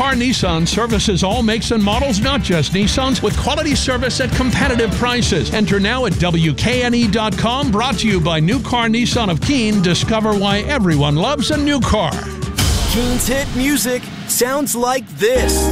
Car Nissan services all makes and models, not just Nissans, with quality service at competitive prices. Enter now at WKNE.com. Brought to you by New Car Nissan of Keene. Discover why everyone loves a new car. Keene's hit music sounds like this.